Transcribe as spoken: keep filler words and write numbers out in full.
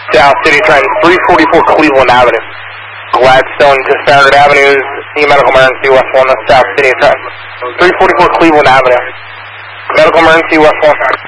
South City Trend, three forty-four Cleveland Avenue. Gladstone to Standard Avenues, the medical emergency, West one, South City Trend. three forty-four Cleveland Avenue. Medical emergency, West one.